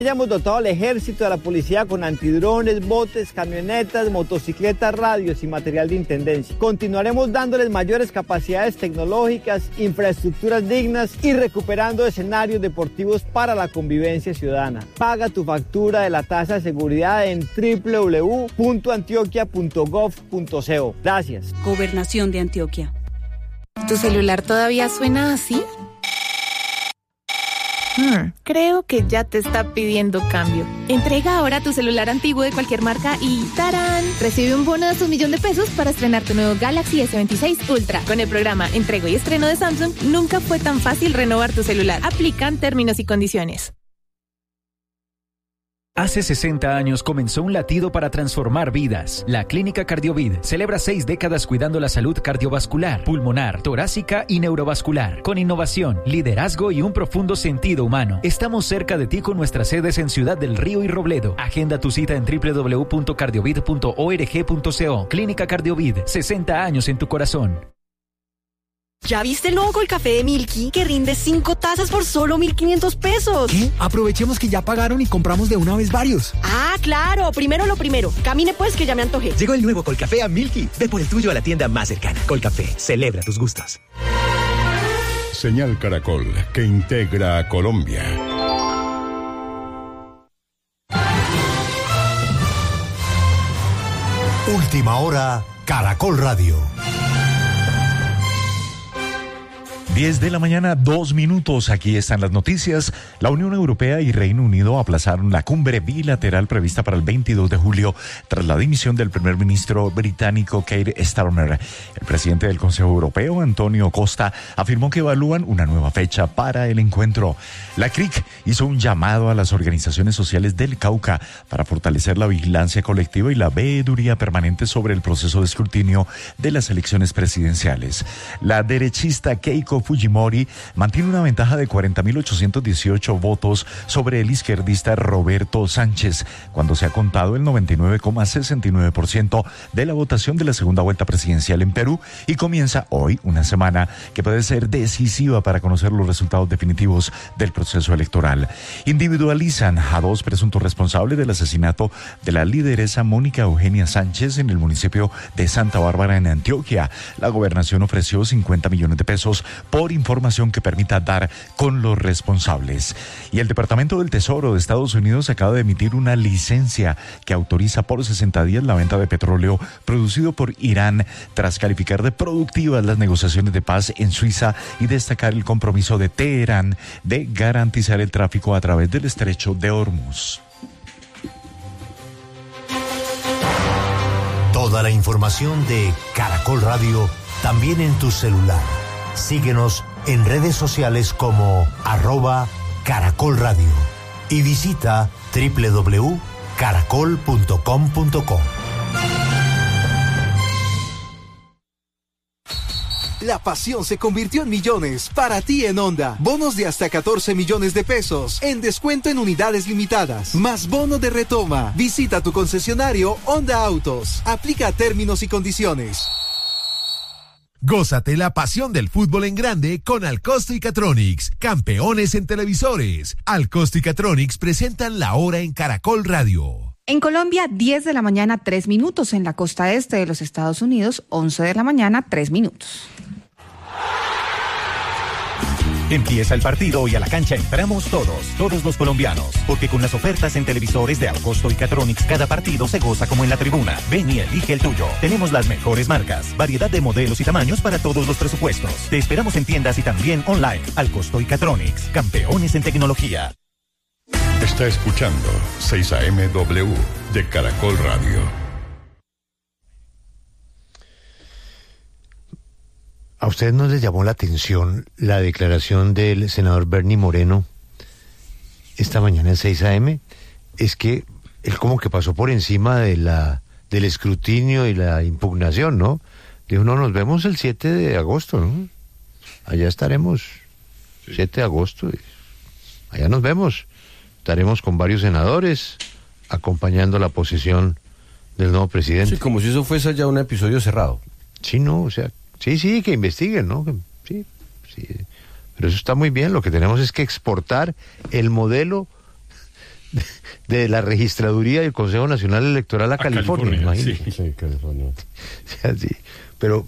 Hemos dotado al ejército de la policía con antidrones, botes, camionetas, motocicletas, radios y material de intendencia. Continuaremos dándoles mayores capacidades tecnológicas, infraestructuras dignas y recuperando escenarios deportivos para la convivencia ciudadana. Paga tu factura de la tasa de seguridad en www.antioquia.gov.co. Gracias. Gobernación de Antioquia. ¿Tu celular todavía suena así? Creo que ya te está pidiendo cambio. Entrega ahora tu celular antiguo de cualquier marca y ¡tarán! Recibe un bono de hasta $1.000.000 para estrenar tu nuevo Galaxy S26 Ultra. Con el programa Entrego y Estreno de Samsung, nunca fue tan fácil renovar tu celular. Aplican términos y condiciones. Hace 60 años comenzó un latido para transformar vidas. La Clínica Cardiovid celebra 6 décadas cuidando la salud cardiovascular, pulmonar, torácica y neurovascular. Con innovación, liderazgo y un profundo sentido humano. Estamos cerca de ti con nuestras sedes en Ciudad del Río y Robledo. Agenda tu cita en www.cardiovid.org.co. Clínica Cardiovid, 60 años en tu corazón. ¿Ya viste el nuevo Colcafé de Milky? Que rinde 5 tazas por solo $1,500. ¿Qué? Aprovechemos que ya pagaron y compramos de una vez varios. Ah, claro. Primero lo primero. Camine pues que ya me antojé. Llegó el nuevo Colcafé a Milky. Ve por el tuyo a la tienda más cercana. Colcafé, celebra tus gustos. Señal Caracol, que integra a Colombia. Última hora, Caracol Radio. 10 de la mañana, 2 minutos. Aquí están las noticias. La Unión Europea y Reino Unido aplazaron la cumbre bilateral prevista para el 22 de julio tras la dimisión del primer ministro británico Keir Starmer. El presidente del Consejo Europeo, Antonio Costa, afirmó que evalúan una nueva fecha para el encuentro. La CRIC hizo un llamado a las organizaciones sociales del Cauca para fortalecer la vigilancia colectiva y la veeduría permanente sobre el proceso de escrutinio de las elecciones presidenciales. La derechista Keiko Fujimori mantiene una ventaja de 40.818 votos sobre el izquierdista Roberto Sánchez, cuando se ha contado el 99,69% de la votación de la segunda vuelta presidencial en Perú, y comienza hoy una semana que puede ser decisiva para conocer los resultados definitivos del proceso electoral. Individualizan a 2 presuntos responsables del asesinato de la lideresa Mónica Eugenia Sánchez en el municipio de Santa Bárbara, en Antioquia. La gobernación ofreció 50 millones de pesos por información que permita dar con los responsables. Y el Departamento del Tesoro de Estados Unidos acaba de emitir una licencia que autoriza por 60 días la venta de petróleo producido por Irán, tras calificar de productivas las negociaciones de paz en Suiza y destacar el compromiso de Teherán de garantizar el tráfico a través del estrecho de Hormuz. Toda la información de Caracol Radio también en tu celular. Síguenos en redes sociales como @Caracol Radio y visita www.caracol.com.co. La pasión se convirtió en millones para ti en Honda. Bonos de hasta 14 millones de pesos en descuento en unidades limitadas, más bono de retoma. Visita tu concesionario Honda Autos. Aplica términos y condiciones. Gózate la pasión del fútbol en grande con Alcosto y Catronics, campeones en televisores. Alcosto y Catronics presentan La Hora en Caracol Radio. En Colombia, 10 de la mañana, 3 minutos. En la costa este de los Estados Unidos, 11 de la mañana, 3 minutos. Empieza el partido y a la cancha entramos todos los colombianos, porque con las ofertas en televisores de Alcosto y Catronics cada partido se goza como en la tribuna. Ven y elige el tuyo. Tenemos las mejores marcas, variedad de modelos y tamaños para todos los presupuestos. Te esperamos en tiendas y también online. Alcosto y Catronics, campeones en tecnología. Está escuchando 6 AM/W de Caracol Radio. ¿A ustedes no les llamó la atención la declaración del senador Bernie Moreno esta mañana en 6 AM? Es que él como que pasó por encima del escrutinio y la impugnación, ¿no? Dijo, no, nos vemos el 7 de agosto, ¿no? Allá estaremos, 7 de agosto, allá nos vemos. Estaremos con varios senadores acompañando la posesión del nuevo presidente. Sí, como si eso fuese ya un episodio cerrado. Sí, no, o sea... Sí, que investiguen, ¿no? Sí. Pero eso está muy bien. Lo que tenemos es que exportar el modelo de la registraduría del Consejo Nacional Electoral a California, imagínate. Sí, California. O sea, sí, pero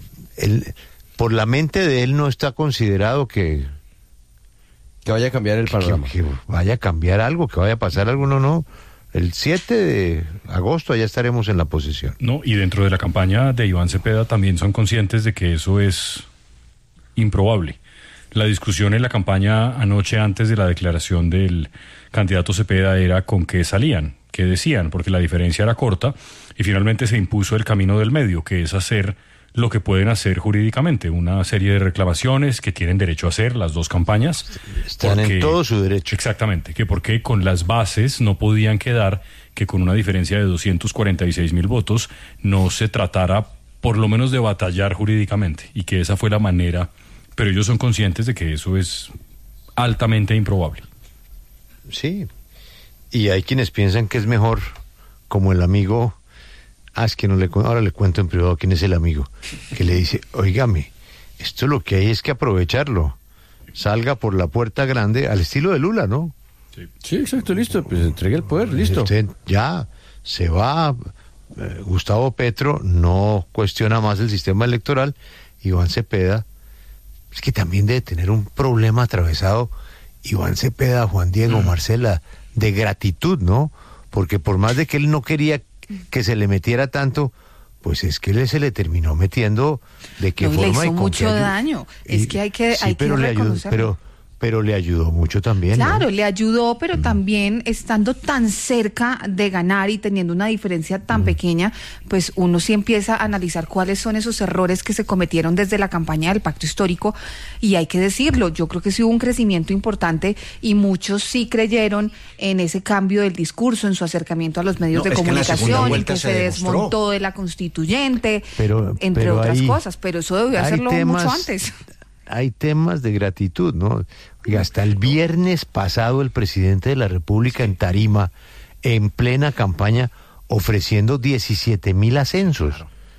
por la mente de él no está considerado que vaya a cambiar el panorama. Que vaya a cambiar algo, que vaya a pasar algo, no. El 7 de agosto ya estaremos en la posesión. No, y dentro de la campaña de Iván Cepeda también son conscientes de que eso es improbable. La discusión en la campaña anoche antes de la declaración del candidato Cepeda era con qué salían, qué decían, porque la diferencia era corta y finalmente se impuso el camino del medio, que es hacer lo que pueden hacer jurídicamente, una serie de reclamaciones que tienen derecho a hacer las dos campañas. Están en todo su derecho. Exactamente, que porque con las bases no podían quedar, que con una diferencia de 246,000 votos no se tratara por lo menos de batallar jurídicamente, y que esa fue la manera, pero ellos son conscientes de que eso es altamente improbable. Sí, y hay quienes piensan que es mejor, como el amigo... es que ahora le cuento en privado quién es el amigo, que le dice, óigame, esto lo que hay es que aprovecharlo, salga por la puerta grande, al estilo de Lula, ¿no? Sí, exacto, listo, pues entregue el poder, listo. Usted ya se va, Gustavo Petro no cuestiona más el sistema electoral, Iván Cepeda, es que también debe tener un problema atravesado, Iván Cepeda, Juan Diego, Marcela, de gratitud, ¿no? Porque por más de que él no quería que se le metiera tanto, pues es que se le terminó metiendo de qué forma le hizo mucho daño. Es que hay que reconocerlo. Pero le ayudó mucho también. Claro, ¿no? le ayudó, pero también estando tan cerca de ganar y teniendo una diferencia tan pequeña, pues uno sí empieza a analizar cuáles son esos errores que se cometieron desde la campaña del Pacto Histórico, y hay que decirlo, yo creo que sí hubo un crecimiento importante y muchos sí creyeron en ese cambio del discurso, en su acercamiento a los medios de comunicación, en que se desmontó de la constituyente, entre otras cosas, pero eso debió hacerlo mucho antes. Hay temas de gratitud, ¿no? Y hasta el viernes pasado el presidente de la República en Tarima, en plena campaña, ofreciendo 17,000 ascensos.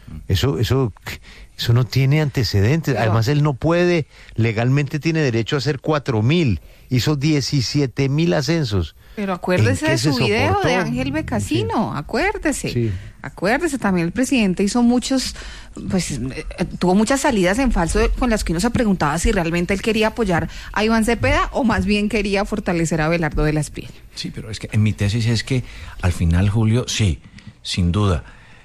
Eso no tiene antecedentes. Además, él no puede, legalmente tiene derecho a hacer 4,000. Hizo 17,000 ascensos. Pero acuérdese de su video de Ángel Becasino, acuérdese. Sí. Acuérdese, también el presidente hizo tuvo muchas salidas en falso con las que uno se preguntaba si realmente él quería apoyar a Iván Cepeda o más bien quería fortalecer a Abelardo de la Espriella. Sí, pero es que en mi tesis es que al final, Julio, sí, sin duda,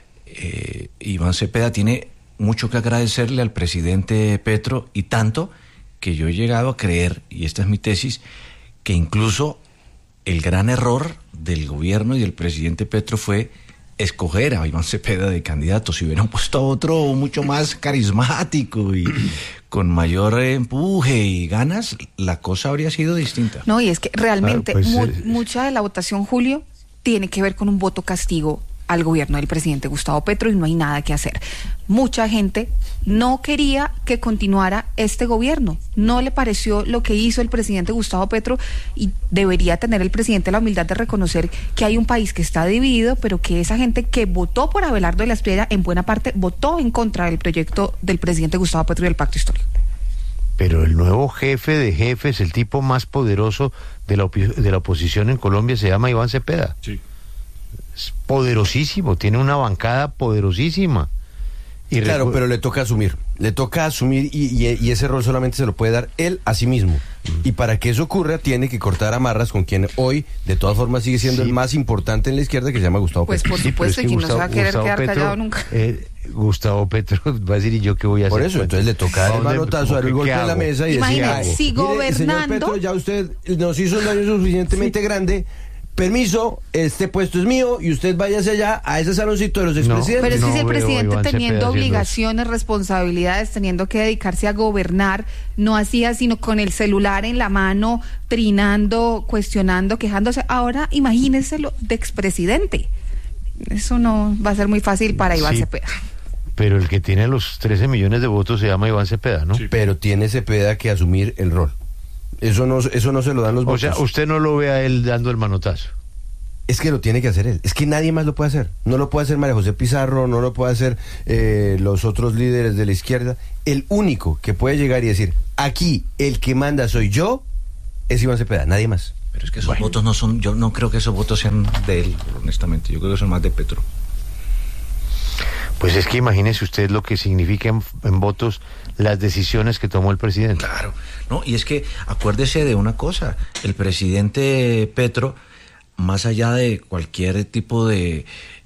Iván Cepeda tiene mucho que agradecerle al presidente Petro, y tanto que yo he llegado a creer, y esta es mi tesis, que incluso el gran error del gobierno y del presidente Petro fue escoger a Iván Cepeda de candidato. Si hubieran puesto a otro mucho más carismático y con mayor empuje y ganas, la cosa habría sido distinta. No, y es que realmente mucha de la votación, Julio, tiene que ver con un voto castigo al gobierno del presidente Gustavo Petro, y no hay nada que hacer. Mucha gente no quería que continuara este gobierno, no le pareció lo que hizo el presidente Gustavo Petro, y debería tener el presidente la humildad de reconocer que hay un país que está dividido, pero que esa gente que votó por Abelardo de la Espriella en buena parte votó en contra del proyecto del presidente Gustavo Petro y del Pacto Histórico. Pero el nuevo jefe de jefes, el tipo más poderoso de la oposición en Colombia, se llama Iván Cepeda. Sí. Es poderosísimo, tiene una bancada poderosísima. Y claro, pero le toca asumir y ese rol solamente se lo puede dar él a sí mismo. Y para que eso ocurra tiene que cortar amarras con quien hoy de todas formas sigue siendo el más importante en la izquierda, que se llama Gustavo Petro. Pues por supuesto, y no se va a querer quedar callado nunca. Gustavo Petro va a decir, ¿y yo qué voy a hacer? Por eso, entonces le toca dar el manotazo, dar el golpe en la mesa y decir, si gobernando, señor Petro, ya usted nos hizo un daño suficientemente grande, permiso, este puesto es mío y usted váyase allá a ese saloncito de los expresidentes. Pero es que si el presidente teniendo obligaciones, responsabilidades, teniendo que dedicarse a gobernar, no hacía sino con el celular en la mano, trinando, cuestionando, quejándose. Ahora imagínenselo de expresidente. Eso no va a ser muy fácil para Iván Cepeda. Pero el que tiene los 13 millones de votos se llama Iván Cepeda, ¿no? Sí. Pero tiene Cepeda que asumir el rol. Eso no se lo dan los votos. O sea, usted no lo ve a él dando el manotazo. Es que lo tiene que hacer él. Es que nadie más lo puede hacer. No lo puede hacer María José Pizarro, no lo puede hacer los otros líderes de la izquierda. El único que puede llegar y decir, aquí el que manda soy yo, es Iván Cepeda, nadie más. Pero es que esos votos no son, yo no creo que esos votos sean de él, honestamente. Yo creo que son más de Petro. Pues es que imagínese usted lo que significa en votos las decisiones que tomó el presidente. Claro, no, y es que acuérdese de una cosa, el presidente Petro, más allá de cualquier tipo de,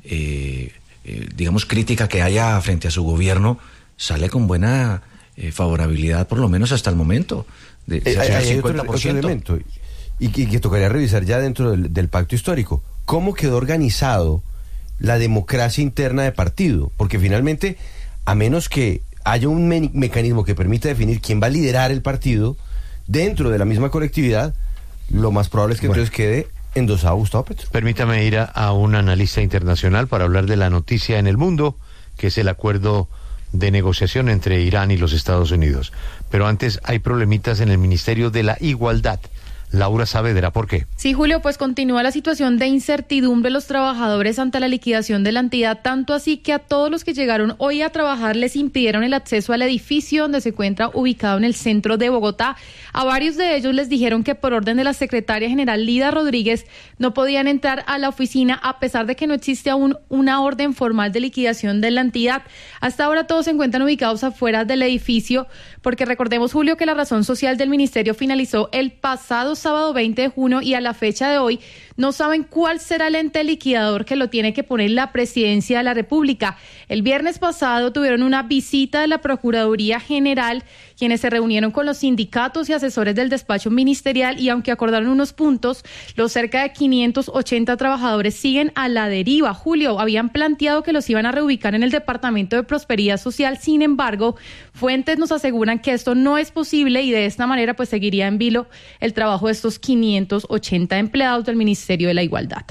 digamos, crítica que haya frente a su gobierno, sale con buena favorabilidad, por lo menos hasta el momento. Hay otro elemento, y que tocaría revisar ya dentro del pacto histórico. ¿Cómo quedó organizado la democracia interna de partido? Porque finalmente, a menos que haya un mecanismo que permita definir quién va a liderar el partido dentro de la misma colectividad, lo más probable es que entonces quede endosado Gustavo Petro. Permítame ir a un analista internacional para hablar de la noticia en el mundo, que es el acuerdo de negociación entre Irán y los Estados Unidos. Pero antes hay problemitas en el Ministerio de la Igualdad. Laura Saavedra, ¿por qué? Sí, Julio, pues continúa la situación de incertidumbre de los trabajadores ante la liquidación de la entidad, tanto así que a todos los que llegaron hoy a trabajar les impidieron el acceso al edificio donde se encuentra ubicado en el centro de Bogotá. A varios de ellos les dijeron que por orden de la secretaria general Lida Rodríguez no podían entrar a la oficina a pesar de que no existe aún una orden formal de liquidación de la entidad. Hasta ahora todos se encuentran ubicados afuera del edificio porque recordemos, Julio, que la razón social del ministerio finalizó el pasado sábado 20 de junio y a la fecha de hoy no saben cuál será el ente liquidador que lo tiene que poner la Presidencia de la República. El viernes pasado tuvieron una visita de la Procuraduría General, quienes se reunieron con los sindicatos y asesores del despacho ministerial y aunque acordaron unos puntos, los cerca de 580 trabajadores siguen a la deriva. Julio, habían planteado que los iban a reubicar en el Departamento de Prosperidad Social, sin embargo, fuentes nos aseguran que esto no es posible y de esta manera pues seguiría en vilo el trabajo de estos 580 empleados del Ministerio de la Igualdad.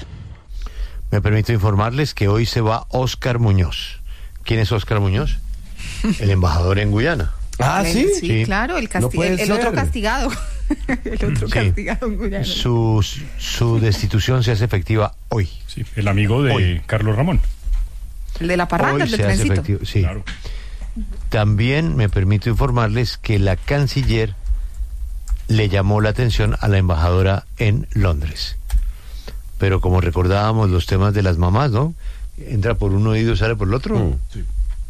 Me permito informarles que hoy se va Óscar Muñoz. ¿Quién es Óscar Muñoz? El embajador en Guyana. Ah, ¿sí? Sí, claro, el otro castigado. El otro castigado en Guyana. Su destitución se hace efectiva hoy. Sí, el amigo de Carlos Ramón. El de la parranda, el del trencito. Sí. Claro. También me permito informarles que la canciller le llamó la atención a la embajadora en Londres. Pero como recordábamos los temas de las mamás, ¿no? Entra por un oído y sale por el otro. Sí.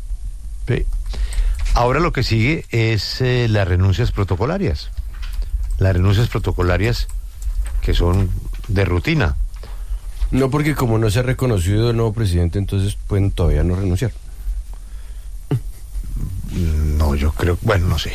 Sí. Ahora lo que sigue es las renuncias protocolarias. Las renuncias protocolarias que son de rutina. No, porque como no se ha reconocido el nuevo presidente, entonces pueden todavía no renunciar. No, yo creo, bueno, no sé.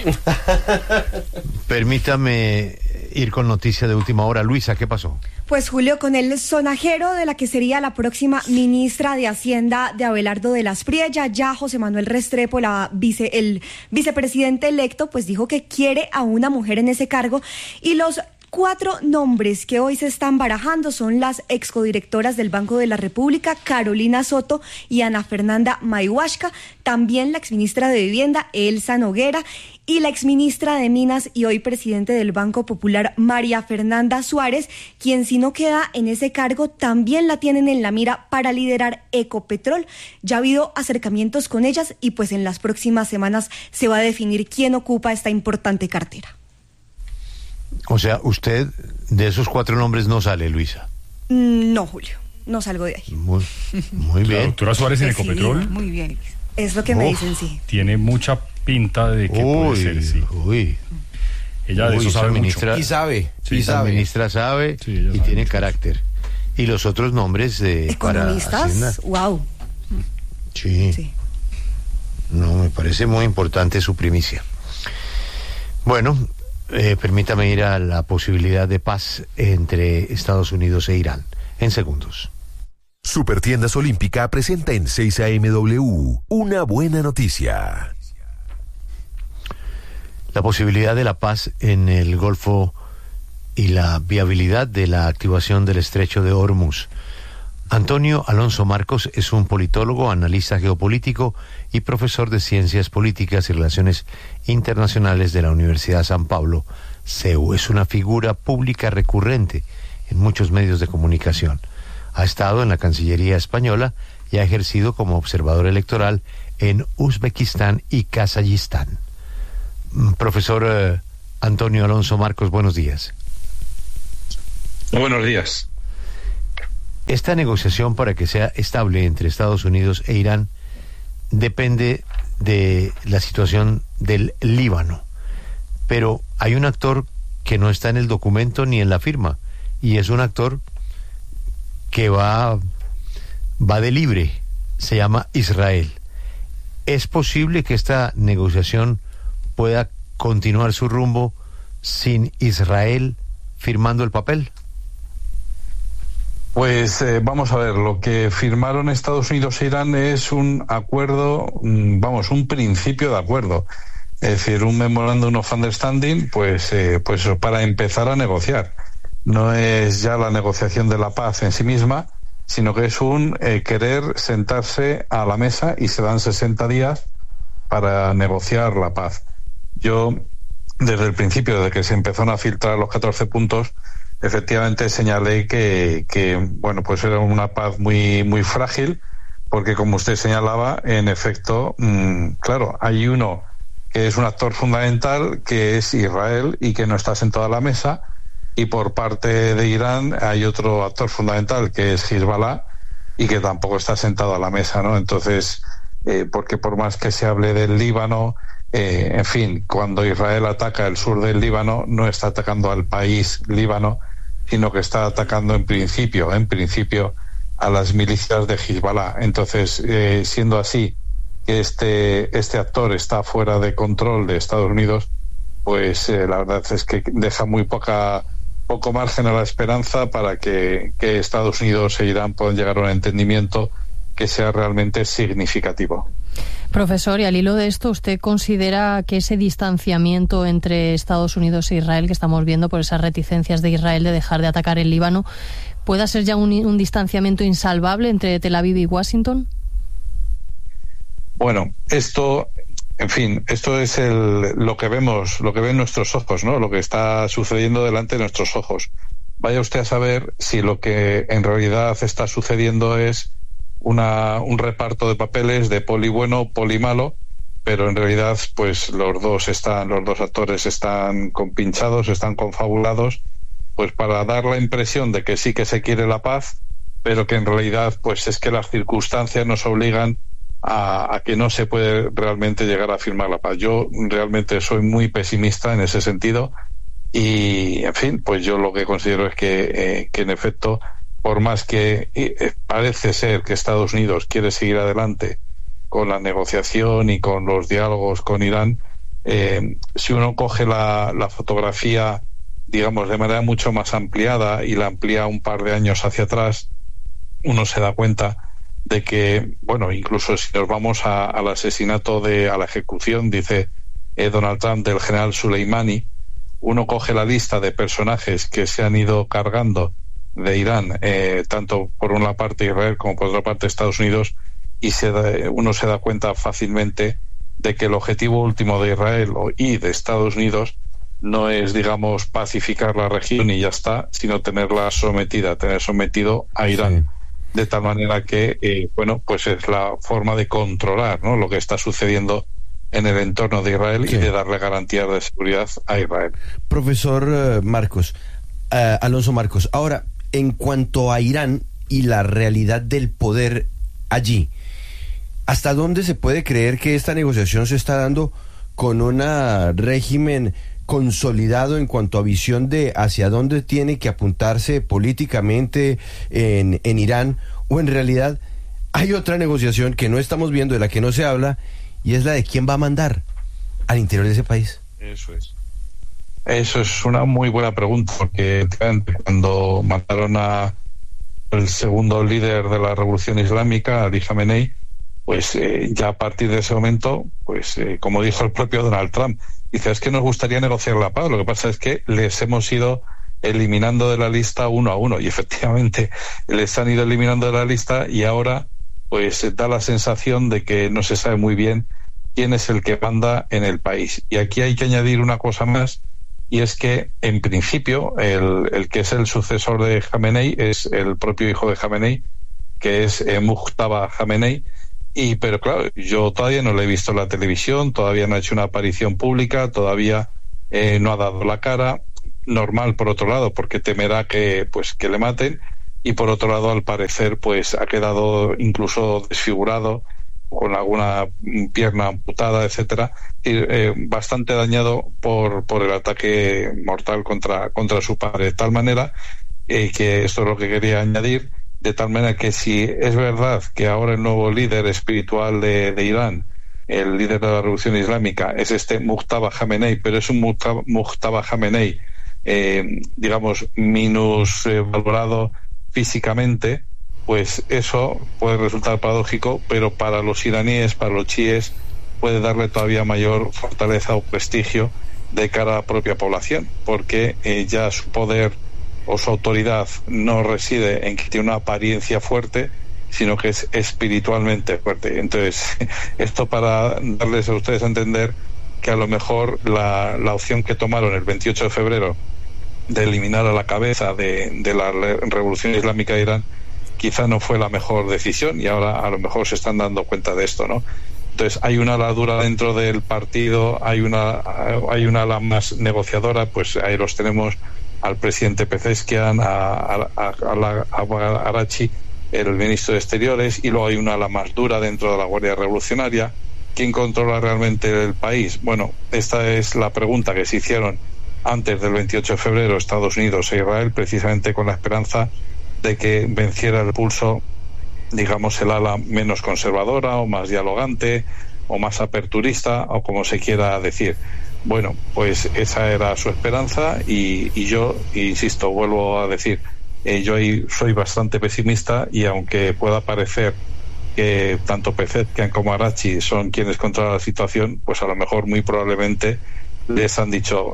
Permítame ir con noticias de última hora. Luisa, ¿qué pasó? Pues Julio, con el sonajero de la que sería la próxima ministra de Hacienda de Abelardo de las Priella, ya José Manuel Restrepo, el vicepresidente electo, pues dijo que quiere a una mujer en ese cargo y los 4 nombres que hoy se están barajando son las excodirectoras del Banco de la República, Carolina Soto y Ana Fernanda Mayhuasca, también la exministra de Vivienda, Elsa Noguera, y la exministra de Minas y hoy presidente del Banco Popular, María Fernanda Suárez, quien si no queda en ese cargo también la tienen en la mira para liderar Ecopetrol. Ya ha habido acercamientos con ellas y pues en las próximas semanas se va a definir quién ocupa esta importante cartera. O sea, usted de esos 4 nombres no sale, Luisa. No, Julio, no salgo de ahí. Muy bien. La doctora Suárez en Ecopetrol. Muy bien, es lo que me dicen, sí. Tiene mucha pinta de que puede ser, sí. Ella de eso sabe ministra, mucho. Y sabe. Sí, la ministra sabe y tiene carácter. Y los otros nombres economistas, wow. Sí. No, me parece muy importante su primicia. Bueno, permítame ir a la posibilidad de paz entre Estados Unidos e Irán en segundos. Supertiendas Olímpica presenta en 6 AMW una buena noticia. La posibilidad de la paz en el Golfo y la viabilidad de la activación del estrecho de Hormuz. Antonio Alonso Marcos es un politólogo, analista geopolítico y profesor de Ciencias Políticas y Relaciones Internacionales de la Universidad San Pablo, CEU. Es una figura pública recurrente en muchos medios de comunicación. Ha estado en la Cancillería española y ha ejercido como observador electoral en Uzbekistán y Kazajistán. Profesor Antonio Alonso Marcos, buenos días. Buenos días. Esta negociación, para que sea estable entre Estados Unidos e Irán, depende de la situación del Líbano. Pero hay un actor que no está en el documento ni en la firma, y es un actor que va de libre, se llama Israel. ¿Es posible que esta negociación pueda continuar su rumbo sin Israel firmando el papel? Pues vamos a ver, lo que firmaron Estados Unidos e Irán es un acuerdo, un principio de acuerdo. Es decir, un Memorandum of Understanding, pues para empezar a negociar. No es ya la negociación de la paz en sí misma, sino que es un querer sentarse a la mesa, y se dan 60 días para negociar la paz. Yo, desde el principio, desde que se empezaron a filtrar los 14 puntos, efectivamente señalé que pues era una paz muy, muy frágil, porque, como usted señalaba, en efecto, claro, hay uno que es un actor fundamental, que es Israel, y que no está sentado a la mesa, y por parte de Irán hay otro actor fundamental, que es Hezbollah, y que tampoco está sentado a la mesa, ¿no? Entonces, porque por más que se hable del Líbano, en fin, cuando Israel ataca el sur del Líbano, no está atacando al país Líbano, sino que está atacando en principio a las milicias de Hezbollah. Entonces, siendo así que este actor está fuera de control de Estados Unidos, pues la verdad es que deja muy poco margen a la esperanza para que Estados Unidos e Irán puedan llegar a un entendimiento que sea realmente significativo. Profesor, y al hilo de esto, ¿usted considera que ese distanciamiento entre Estados Unidos e Israel que estamos viendo por esas reticencias de Israel de dejar de atacar el Líbano pueda ser ya un distanciamiento insalvable entre Tel Aviv y Washington? Bueno, esto es lo que vemos, lo que ven nuestros ojos, ¿no? Lo que está sucediendo delante de nuestros ojos. Vaya usted a saber si lo que en realidad está sucediendo es un reparto de papeles de poli bueno, poli malo, pero en realidad pues los dos actores están compinchados, están confabulados, pues para dar la impresión de que sí que se quiere la paz, pero que en realidad pues es que las circunstancias nos obligan a que no se puede realmente llegar a firmar la paz. Yo realmente soy muy pesimista en ese sentido, y en fin, pues yo lo que considero es que en efecto, por más que parece ser que Estados Unidos quiere seguir adelante con la negociación y con los diálogos con Irán, si uno coge la fotografía, digamos, de manera mucho más ampliada y la amplía un par de años hacia atrás, uno se da cuenta de que, bueno, incluso si nos vamos al asesinato, a la ejecución, dice Donald Trump, del general Soleimani, uno coge la lista de personajes que se han ido cargando de Irán, tanto por una parte Israel como por otra parte Estados Unidos, y uno se da cuenta fácilmente de que el objetivo último de Israel y de Estados Unidos no es, digamos, pacificar la región y ya está, sino tener sometido a Irán. Sí. De tal manera que, pues es la forma de controlar, ¿no?, lo que está sucediendo en el entorno de Israel, sí, y de darle garantías de seguridad a Israel. Profesor Alonso Marcos, ahora, en cuanto a Irán y la realidad del poder allí, ¿hasta dónde se puede creer que esta negociación se está dando con un régimen consolidado en cuanto a visión de hacia dónde tiene que apuntarse políticamente en Irán, o en realidad hay otra negociación que no estamos viendo, de la que no se habla, y es la de quién va a mandar al interior de ese país? Eso es una muy buena pregunta, porque cuando mataron al segundo líder de la revolución islámica, Ali Khamenei, pues ya a partir de ese momento, pues como dijo el propio Donald Trump, dice, es que nos gustaría negociar la paz, lo que pasa es que les hemos ido eliminando de la lista uno a uno, y efectivamente les han ido eliminando de la lista, y ahora pues da la sensación de que no se sabe muy bien quién es el que manda en el país. Y aquí hay que añadir una cosa más, y es que en principio el que es el sucesor de Khamenei es el propio hijo de Khamenei, que es Mujtaba Khamenei, pero claro, yo todavía no lo he visto en la televisión, todavía no ha hecho una aparición pública, todavía no ha dado la cara. normal por otro lado, porque temerá que le maten, y por otro lado, al parecer, pues ha quedado incluso desfigurado, con alguna pierna amputada, etcétera, y bastante dañado por el ataque mortal contra su padre, de tal manera que esto es lo que quería añadir, de tal manera que si es verdad que ahora el nuevo líder espiritual de Irán, el líder de la revolución islámica, es Mujtaba Khamenei, pero es un Mujtaba Khamenei digamos minusvalorado físicamente, pues eso puede resultar paradójico, pero para los iraníes, para los chiíes, puede darle todavía mayor fortaleza o prestigio de cara a la propia población, porque ya su poder o su autoridad no reside en que tiene una apariencia fuerte, sino que es espiritualmente fuerte. Entonces, esto para darles a ustedes a entender que a lo mejor la opción que tomaron el 28 de febrero de eliminar a la cabeza de la revolución islámica de Irán quizá no fue la mejor decisión, y ahora a lo mejor se están dando cuenta de esto, ¿no? Entonces hay una ala dura dentro del partido, hay una ala más negociadora, pues ahí los tenemos al presidente Pezeshkian, a Arachi, el ministro de Exteriores, y luego hay una ala más dura dentro de la Guardia Revolucionaria. ¿Quién controla realmente el país? Bueno, esta es la pregunta que se hicieron antes del 28 de febrero Estados Unidos e Israel, precisamente con la esperanza de que venciera el pulso, digamos, el ala menos conservadora o más dialogante o más aperturista, o como se quiera decir. Bueno, pues esa era su esperanza, y yo, insisto, vuelvo a decir, yo ahí soy bastante pesimista, y aunque pueda parecer que tanto Pezeshkian como Arachi son quienes controlan la situación, pues a lo mejor muy probablemente les han dicho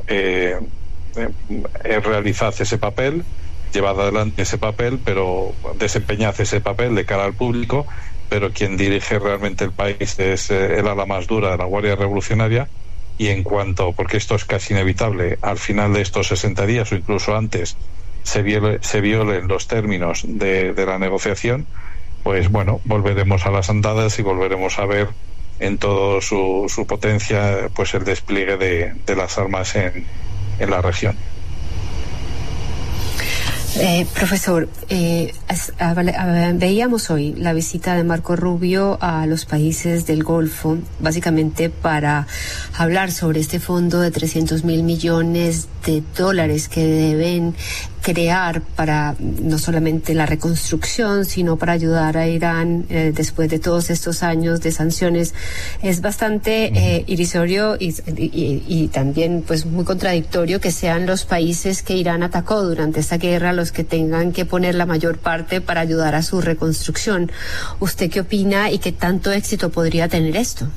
realizad ese papel, llevad adelante ese papel, pero desempeñad ese papel de cara al público, pero quien dirige realmente el país es el ala más dura de la Guardia Revolucionaria, y en cuanto, porque esto es casi inevitable, al final de estos 60 días o incluso antes se violen los términos de la negociación, pues bueno, volveremos a las andadas y volveremos a ver en todo su potencia pues el despliegue de las armas en la región. Profesor, veíamos hoy la visita de Marco Rubio a los países del Golfo, básicamente para hablar sobre este fondo de $300.000 millones que deben crear para no solamente la reconstrucción, sino para ayudar a Irán después de todos estos años de sanciones. Es bastante irrisorio y también pues muy contradictorio que sean los países que Irán atacó durante esta guerra los que tengan que poner la mayor parte para ayudar a su reconstrucción. ¿Usted qué opina y qué tanto éxito podría tener esto?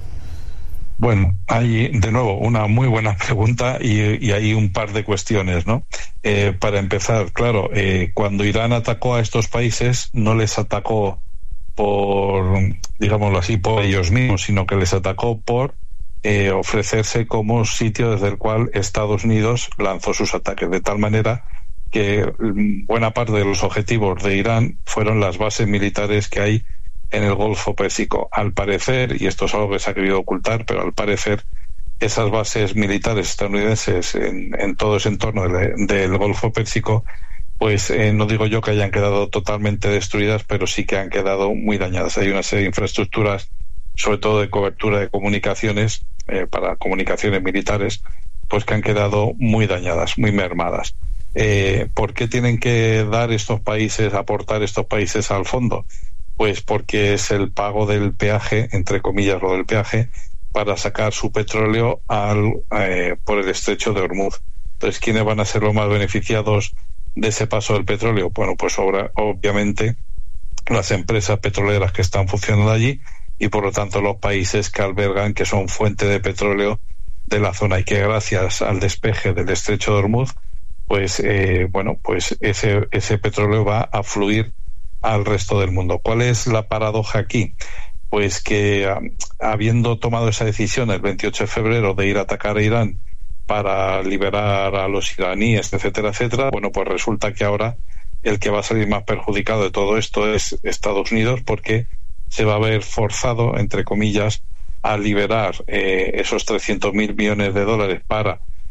Bueno, hay de nuevo una muy buena pregunta y hay un par de cuestiones, ¿no? Para empezar, claro, cuando Irán atacó a estos países no les atacó por, digámoslo así, por ellos mismos, sino que les atacó por ofrecerse como sitio desde el cual Estados Unidos lanzó sus ataques, de tal manera que buena parte de los objetivos de Irán fueron las bases militares que hay en el Golfo Pérsico. Al parecer, y esto es algo que se ha querido ocultar, pero al parecer esas bases militares estadounidenses en todo ese entorno del Golfo Pérsico, pues no digo yo que hayan quedado totalmente destruidas, pero sí que han quedado muy dañadas. Hay una serie de infraestructuras, sobre todo de cobertura de comunicaciones, para comunicaciones militares, pues que han quedado muy dañadas, muy mermadas. ¿Por qué tienen que dar estos países, aportar estos países al fondo? Pues porque es el pago del peaje, entre comillas lo del peaje, para sacar su petróleo por el estrecho de Hormuz. Entonces, ¿quiénes van a ser los más beneficiados de ese paso del petróleo? Bueno, pues obviamente las empresas petroleras que están funcionando allí, y por lo tanto los países que albergan, que son fuente de petróleo de la zona, y que gracias al despeje del estrecho de Hormuz, pues pues ese petróleo va a fluir al resto del mundo. ¿Cuál es la paradoja aquí? Pues que habiendo tomado esa decisión el 28 de febrero de ir a atacar a Irán para liberar a los iraníes, etcétera, etcétera, bueno, pues resulta que ahora el que va a salir más perjudicado de todo esto es Estados Unidos, porque se va a ver forzado, entre comillas, a liberar esos $300.000 millones para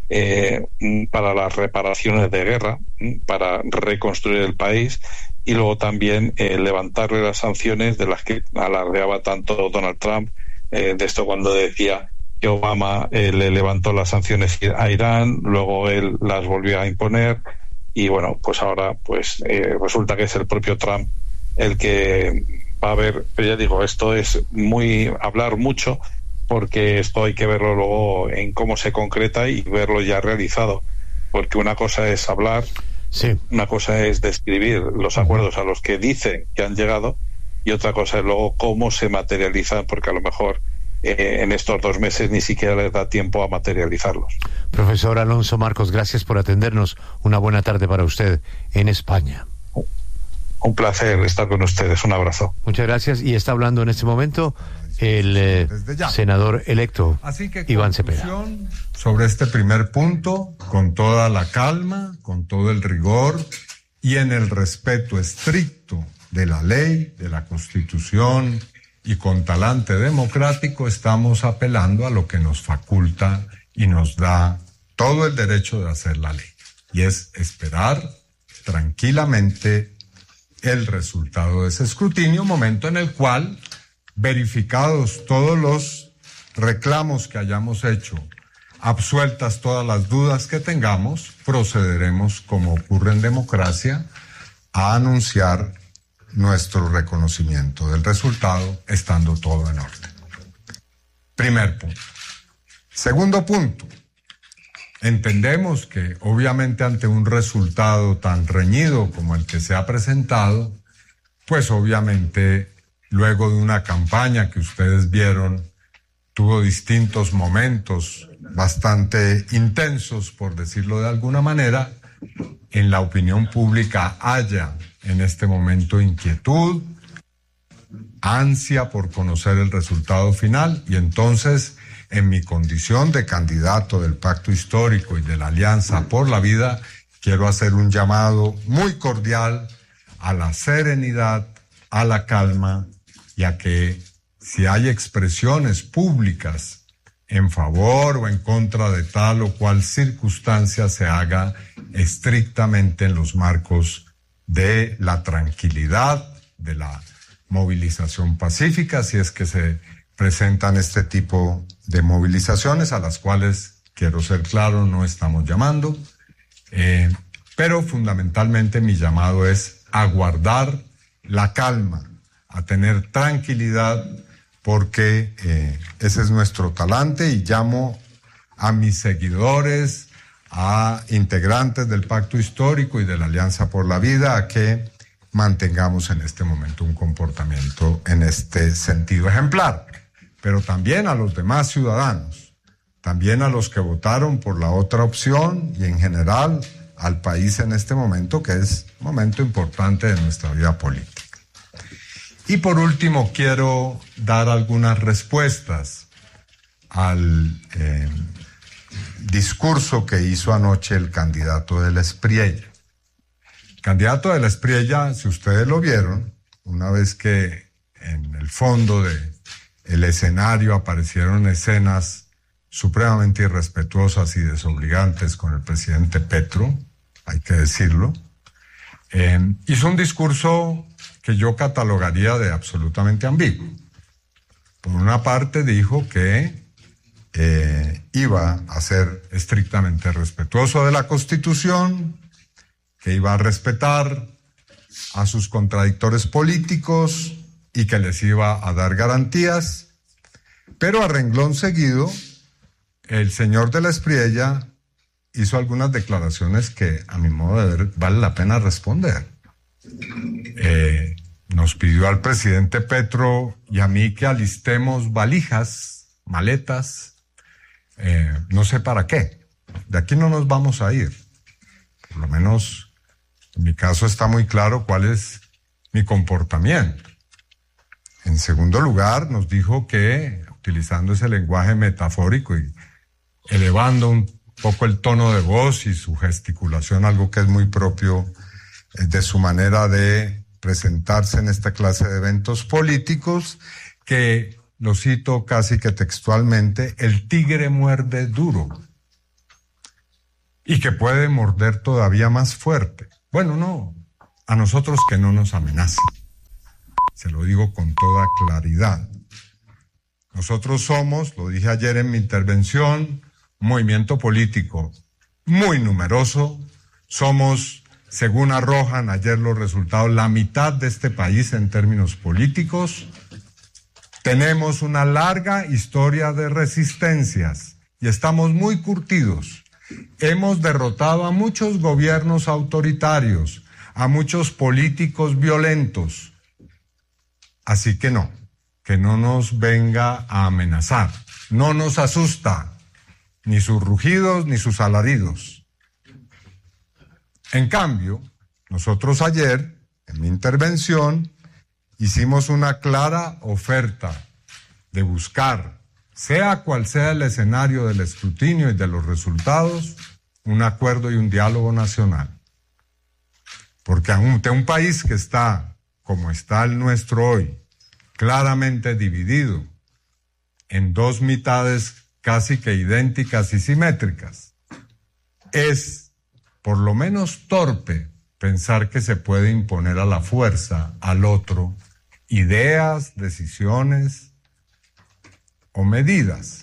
para las reparaciones de guerra, para reconstruir el país, y luego también levantarle las sanciones de las que alardeaba tanto Donald Trump, de esto cuando decía que Obama le levantó las sanciones a Irán, luego él las volvió a imponer, y bueno, pues ahora pues resulta que es el propio Trump el que va a ver. Pero ya digo, esto es hablar mucho, porque esto hay que verlo luego en cómo se concreta y verlo ya realizado, porque una cosa es hablar, una cosa es describir los acuerdos a los que dicen que han llegado, y otra cosa es luego cómo se materializan, porque a lo mejor en estos 2 meses ni siquiera les da tiempo a materializarlos. Profesor Alonso Marcos, gracias por atendernos. Una buena tarde para usted en España. Un placer estar con ustedes. Un abrazo. Muchas gracias. Y está hablando en este momento el senador electo Iván Cepeda. Sobre este primer punto, con toda la calma, con todo el rigor y en el respeto estricto de la ley, de la Constitución, y con talante democrático, estamos apelando a lo que nos faculta y nos da todo el derecho de hacer la ley, y es esperar tranquilamente el resultado de ese escrutinio, momento en el cual, verificados todos los reclamos que hayamos hecho, absueltas todas las dudas que tengamos, procederemos, como ocurre en democracia, a anunciar nuestro reconocimiento del resultado, estando todo en orden. Primer punto. Segundo punto. Entendemos que, obviamente, ante un resultado tan reñido como el que se ha presentado, pues obviamente, luego de una campaña que ustedes vieron, tuvo distintos momentos bastante intensos, por decirlo de alguna manera, en la opinión pública haya en este momento inquietud, ansia por conocer el resultado final, y entonces, en mi condición de candidato del Pacto Histórico y de la Alianza por la Vida, quiero hacer un llamado muy cordial a la serenidad, a la calma, y a que si hay expresiones públicas en favor o en contra de tal o cual circunstancia, se haga estrictamente en los marcos de la tranquilidad, de la movilización pacífica, si es que se presentan este tipo de movilizaciones, a las cuales, quiero ser claro, no estamos llamando, pero fundamentalmente mi llamado es a guardar la calma, a tener tranquilidad, porque ese es nuestro talante, y llamo a mis seguidores, a integrantes del Pacto Histórico y de la Alianza por la Vida, a que mantengamos en este momento un comportamiento en este sentido ejemplar, pero también a los demás ciudadanos, también a los que votaron por la otra opción, y en general al país en este momento, que es un momento importante de nuestra vida política. Y por último, quiero dar algunas respuestas al discurso que hizo anoche el candidato de la Espriella. El candidato de la Espriella, si ustedes lo vieron, una vez que en el fondo del escenario aparecieron escenas supremamente irrespetuosas y desobligantes con el presidente Petro, hay que decirlo, hizo un discurso que yo catalogaría de absolutamente ambiguo. Por una parte dijo que iba a ser estrictamente respetuoso de la Constitución, que iba a respetar a sus contradictores políticos y que les iba a dar garantías, pero a renglón seguido, el señor de la Espriella hizo algunas declaraciones que, a mi modo de ver, vale la pena responder. Nos pidió al presidente Petro y a mí que alistemos valijas, maletas, no sé para qué. De aquí no nos vamos a ir. Por lo menos, en mi caso está muy claro cuál es mi comportamiento. En segundo lugar, nos dijo que, utilizando ese lenguaje metafórico y elevando un poco el tono de voz y su gesticulación, algo que es muy propio de su manera de presentarse en esta clase de eventos políticos, que, lo cito casi que textualmente, el tigre muerde duro. y que puede morder todavía más fuerte. Bueno, no, a nosotros que no nos amenacen. Se lo digo con toda claridad. Nosotros somos, lo dije ayer en mi intervención, un movimiento político muy numeroso. Somos, según arrojan ayer los resultados, la mitad de este país en términos políticos. Tenemos una larga historia de resistencias y estamos muy curtidos. Hemos derrotado a muchos gobiernos autoritarios, a muchos políticos violentos. Así que no nos venga a amenazar. No nos asusta ni sus rugidos ni sus alaridos. En cambio, nosotros ayer, en mi intervención, hicimos una clara oferta de buscar, sea cual sea el escenario del escrutinio y de los resultados, un acuerdo y un diálogo nacional. Porque ante un país que está, como está el nuestro hoy, claramente dividido en dos mitades casi que idénticas y simétricas, es por lo menos torpe pensar que se puede imponer a la fuerza al otro ideas, decisiones o medidas.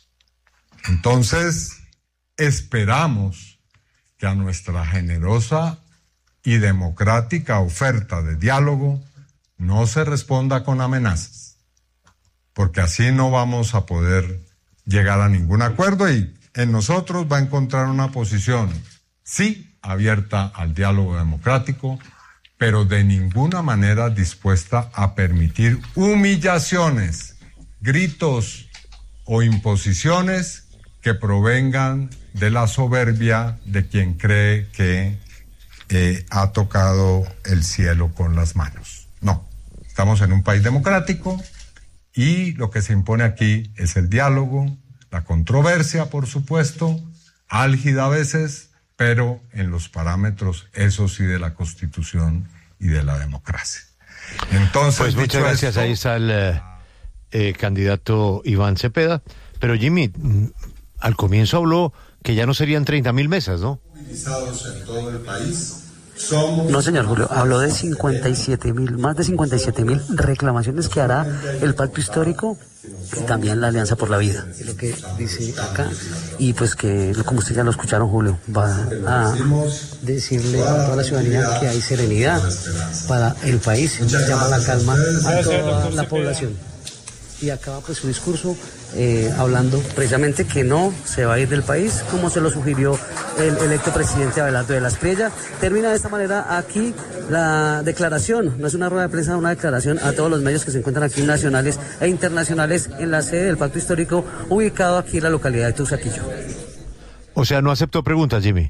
Entonces, esperamos que a nuestra generosa y democrática oferta de diálogo no se responda con amenazas, porque así no vamos a poder llegar a ningún acuerdo y en nosotros va a encontrar una posición, sí, abierta al diálogo democrático, pero de ninguna manera dispuesta a permitir humillaciones, gritos o imposiciones que provengan de la soberbia de quien cree que ha tocado el cielo con las manos. No, estamos en un país democrático y lo que se impone aquí es el diálogo, la controversia, por supuesto, álgida a veces, pero en los parámetros, eso sí, de la Constitución y de la democracia. Entonces, pues muchas gracias. Ahí está el candidato Iván Cepeda. Pero Jimmy, al comienzo habló que ya no serían 30.000 mesas, ¿no? Movilizados en todo el país. No, señor Julio, habló de 57.000, más de 57.000 reclamaciones que hará el pacto histórico y también la Alianza por la Vida, es lo que dice acá. Y pues que, como ustedes ya lo escucharon, Julio, va a decirle a toda la ciudadanía que hay serenidad para el país, llama la calma a toda la población. Y acaba pues su discurso hablando precisamente que no se va a ir del país, como se lo sugirió el electo presidente Abelardo de la Espriella. Termina de esta manera aquí la declaración, no es una rueda de prensa, una declaración a todos los medios que se encuentran aquí, nacionales e internacionales, en la sede del Pacto Histórico, ubicado aquí en la localidad de Teusaquillo. O sea, no aceptó preguntas, Jimmy.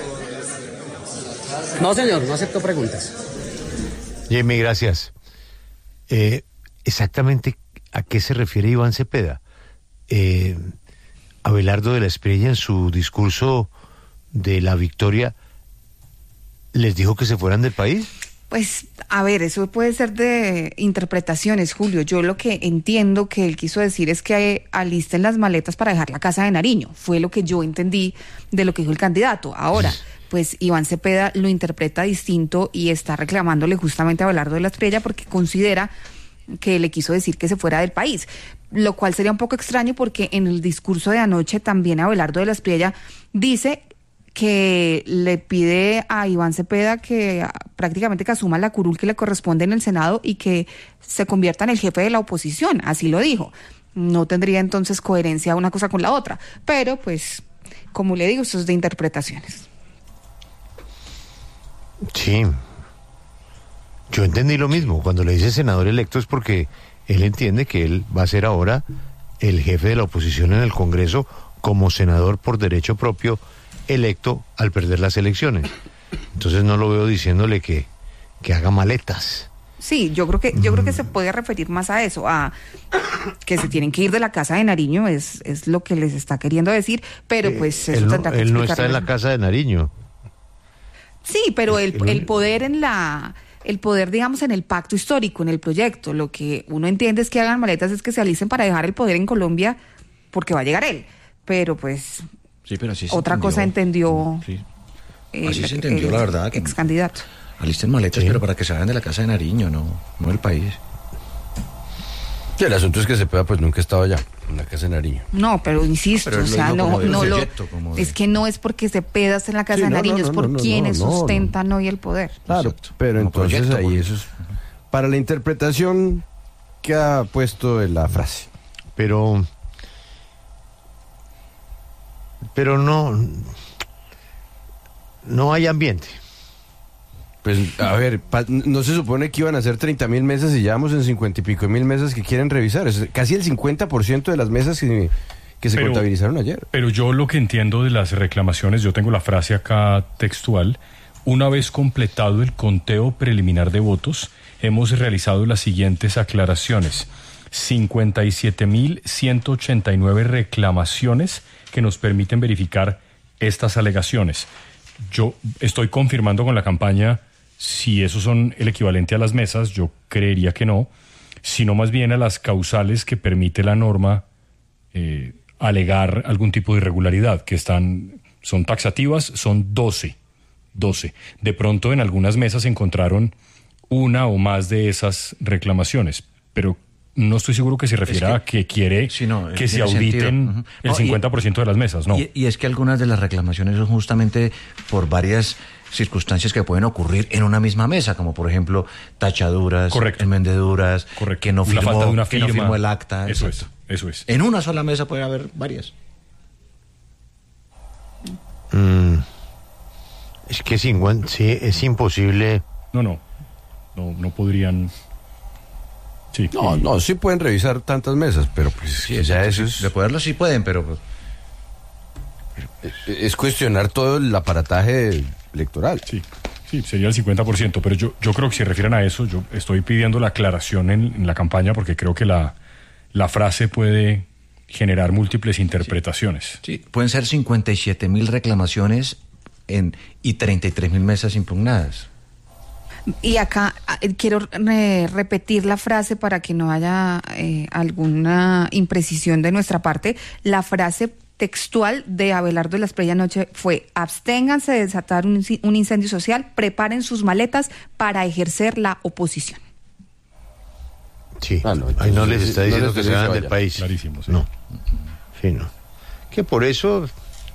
No, señor, no aceptó preguntas. Jimmy, gracias. Exactamente, ¿a qué se refiere Iván Cepeda? Abelardo de la Espriella, en su discurso de la victoria, ¿les dijo que se fueran del país? Pues, a ver, eso puede ser de interpretaciones, Julio. Yo lo que entiendo que él quiso decir es que alisten las maletas para dejar la casa de Nariño. Fue lo que yo entendí de lo que dijo el candidato. Ahora, pues Iván Cepeda lo interpreta distinto y está reclamándole justamente a Abelardo de la Espriella porque considera que le quiso decir que se fuera del país, lo cual sería un poco extraño porque en el discurso de anoche también Abelardo de la Espriella dice que le pide a Iván Cepeda que prácticamente que asuma la curul que le corresponde en el Senado y que se convierta en el jefe de la oposición, así lo dijo. No tendría entonces coherencia una cosa con la otra, pero pues, como le digo, esto es de interpretaciones. Sí. Yo entendí lo mismo, cuando le dice senador electo es porque él entiende que él va a ser ahora el jefe de la oposición en el Congreso como senador por derecho propio electo al perder las elecciones. Entonces no lo veo diciéndole que haga maletas. Sí, yo creo que se puede referir más a eso, a que se tienen que ir de la casa de Nariño, es lo que les está queriendo decir, pero pues eso tendrá que él no está en la casa de Nariño. Sí, pero el poder el poder, digamos, en el pacto histórico, en el proyecto, lo que uno entiende es que hagan maletas, es que se alisten para dejar el poder en Colombia, porque va a llegar él. Pero pues Sí, pero así se otra entendió. cosa entendió. Sí. Así se entendió, la verdad. Ex candidato. Alisten maletas, pero para que se vayan de la casa de Nariño, no del país. Sí, el asunto es que Cepeda pues nunca ha estado allá, en la casa de Nariño. No, pero insisto, Pero o sea, es que no es porque Cepeda esté en la casa de Nariño, es por quienes sustentan hoy el poder. Claro, pero entonces proyecto, ahí eso es para la interpretación que ha puesto en la frase. Pero no hay ambiente. Pues, a ver, no se supone que iban a ser 30.000 mesas y ya vamos en 50 y pico mil mesas que quieren revisar. Es casi el 50% de las mesas que se contabilizaron ayer. Pero yo lo que entiendo de las reclamaciones, yo tengo la frase acá textual: una vez completado el conteo preliminar de votos, hemos realizado las siguientes aclaraciones. 57.189 reclamaciones que nos permiten verificar estas alegaciones. Yo estoy confirmando con la campaña si esos son el equivalente a las mesas. Yo creería que no, sino más bien a las causales que permite la norma alegar algún tipo de irregularidad, que son taxativas, son 12. De pronto en algunas mesas se encontraron una o más de esas reclamaciones, pero no estoy seguro que se refiera a que quiere que se auditen el 50% de las mesas, ¿no? Y es que algunas de las reclamaciones son justamente por varias circunstancias que pueden ocurrir en una misma mesa, como por ejemplo tachaduras, enmendeduras, que no firmó, falta de una firma, que no firmó el acta. Eso es. En una sola mesa puede haber varias. Es que sí, es imposible. No podrían. Sí. No, sí pueden revisar tantas mesas, pero pues sí, ya eso es... De poderlo sí pueden, pero... Es cuestionar todo el aparataje electoral. Sí, sería el 50%, pero yo creo que si se refieren a eso, yo estoy pidiendo la aclaración en la campaña porque creo que la frase puede generar múltiples interpretaciones. Sí, pueden ser 57.000 reclamaciones y 33.000 mesas impugnadas. Y acá quiero repetir la frase para que no haya alguna imprecisión de nuestra parte. La frase textual de Abelardo de la Espriella anoche fue: absténganse de desatar un incendio social, preparen sus maletas para ejercer la oposición. Sí, ahí no les está diciendo que se vayan del país. Clarísimo, sí. No. Que por eso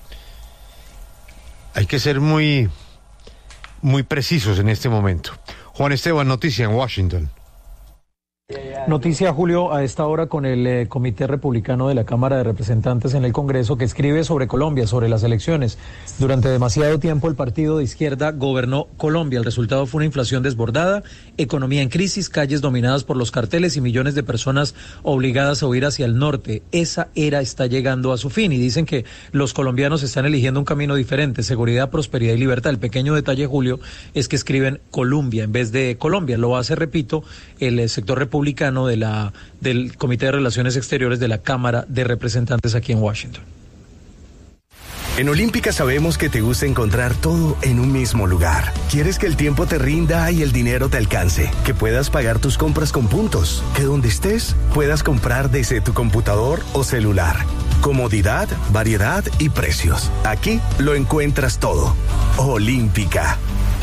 hay que ser muy precisos en este momento. Juan Esteban, noticia en Washington. Noticia, Julio, a esta hora con el Comité Republicano de la Cámara de Representantes en el Congreso, que escribe sobre Colombia, sobre las elecciones. Durante demasiado tiempo el partido de izquierda gobernó Colombia. El resultado fue una inflación desbordada, economía en crisis, calles dominadas por los carteles y millones de personas obligadas a huir hacia el norte. Esa era está llegando a su fin y dicen que los colombianos están eligiendo un camino diferente: seguridad, prosperidad y libertad. El pequeño detalle, Julio, es que escriben Colombia en vez de Colombia. Lo hace, repito, el sector republicano del Comité de Relaciones Exteriores de la Cámara de Representantes aquí en Washington. En Olímpica sabemos que te gusta encontrar todo en un mismo lugar. Quieres que el tiempo te rinda y el dinero te alcance, que puedas pagar tus compras con puntos, que donde estés puedas comprar desde tu computador o celular. Comodidad, variedad y precios. Aquí lo encuentras todo. Olímpica.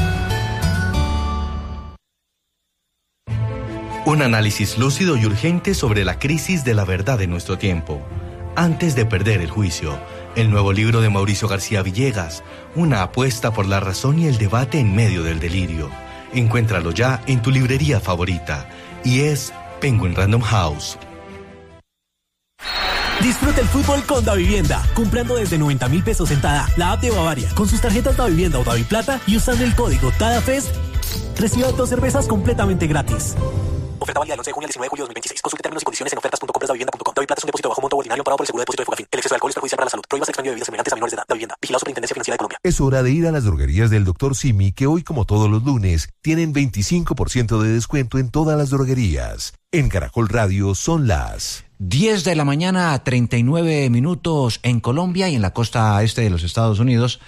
Un análisis lúcido y urgente sobre la crisis de la verdad de nuestro tiempo. Antes de perder el juicio, el nuevo libro de Mauricio García Villegas, una apuesta por la razón y el debate en medio del delirio. Encuéntralo ya en tu librería favorita. Y es Penguin Random House. Disfruta el fútbol con Davivienda, comprando desde 90.000 pesos en Tada, la app de Bavaria, con sus tarjetas Davivienda o Daviplata y usando el código TADAFEST, reciba 2 cervezas completamente gratis. Oferta válida del 11 de junio al 19 de julio de 2026. Consulte términos y condiciones en ofertas.comprasdavivienda.com. Daviplata es un depósito bajo monto ordinario amparado por el seguro de depósito de Fogafín. El exceso de alcohol es perjudicial para la salud. Prohíbas el expendio de bebidas semejantes a menores de edad. Davivienda. Vigilado Superintendencia Financiera de Colombia. Es hora de ir a las droguerías del Dr. Simi, que hoy, como todos los lunes, tienen 25% de descuento en todas las droguerías. En Caracol Radio son las 10 de la mañana, 39 minutos en Colombia y en la costa este de los Estados Unidos.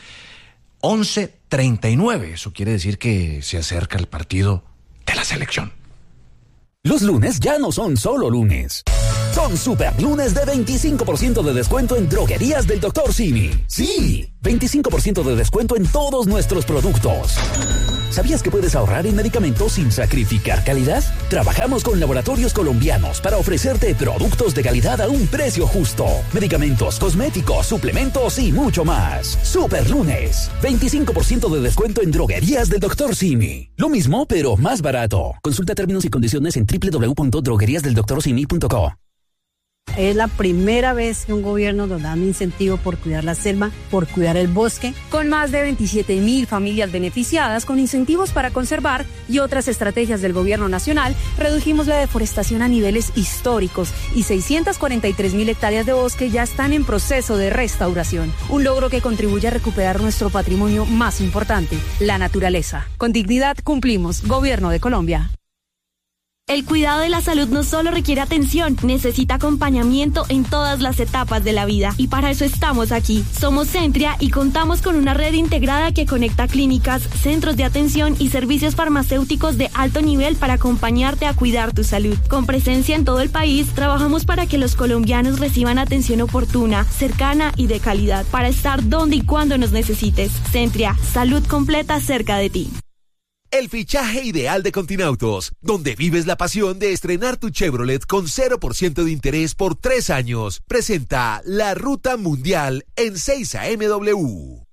11:39. Eso quiere decir que se acerca el partido de la selección. Los lunes ya no son solo lunes. Son super lunes de 25% de descuento en droguerías del Dr. Simi. Sí, 25% de descuento en todos nuestros productos. ¿Sabías que puedes ahorrar en medicamentos sin sacrificar calidad? Trabajamos con laboratorios colombianos para ofrecerte productos de calidad a un precio justo. Medicamentos, cosméticos, suplementos y mucho más. Super lunes, 25% de descuento en droguerías del Dr. Simi. Lo mismo, pero más barato. Consulta términos y condiciones en www.drogueriasdeldoctorsimi.co. Es la primera vez que un gobierno nos da un incentivo por cuidar la selva, por cuidar el bosque. Con más de 27.000 familias beneficiadas con incentivos para conservar y otras estrategias del gobierno nacional, redujimos la deforestación a niveles históricos y 643.000 hectáreas de bosque ya están en proceso de restauración. Un logro que contribuye a recuperar nuestro patrimonio más importante, la naturaleza. Con dignidad cumplimos. Gobierno de Colombia. El cuidado de la salud no solo requiere atención, necesita acompañamiento en todas las etapas de la vida. Y para eso estamos aquí. Somos Centria y contamos con una red integrada que conecta clínicas, centros de atención y servicios farmacéuticos de alto nivel para acompañarte a cuidar tu salud. Con presencia en todo el país, trabajamos para que los colombianos reciban atención oportuna, cercana y de calidad, para estar donde y cuando nos necesites. Centria, salud completa cerca de ti. El fichaje ideal de Continautos, donde vives la pasión de estrenar tu Chevrolet con 0% de interés por 3 años, presenta la Ruta Mundial en 6 AMW.